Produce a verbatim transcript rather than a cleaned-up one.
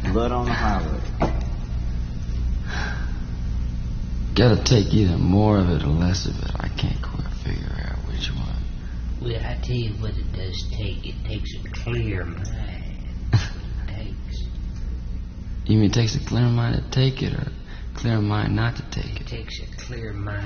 Blood on the highway. Gotta take either more of it or less of it. I can't quite figure out which one. Well, I tell you what it does take. It takes a clear mind. It takes. You mean it takes a clear mind to take it or a clear mind not to take It it? takes a clear mind